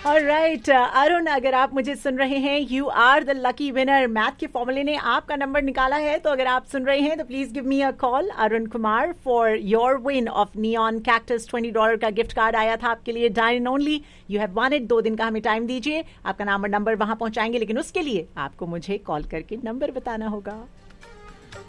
Alright Arun, अगर आप मुझे सुन रहे हैं, you are the lucky winner. Math के फॉर्मूले ने आपका नंबर निकाला है, तो अगर आप सुन रहे हैं तो please give me a call, Arun Kumar, for your win of neon cactus. $20 का गिफ्ट कार्ड आया था आपके लिए, dine only. You have one it. 2 दिन का हमें टाइम दीजिए, आपका नाम और नंबर वहां पहुंचाएंगे, लेकिन उसके लिए आपको मुझे कॉल करके नंबर बताना होगा।